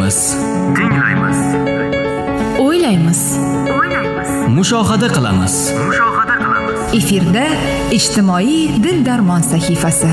tinglaymiz, o'ylaymiz, mushohada qilamiz. efirda ijtimoiy dil darmon sahifasi.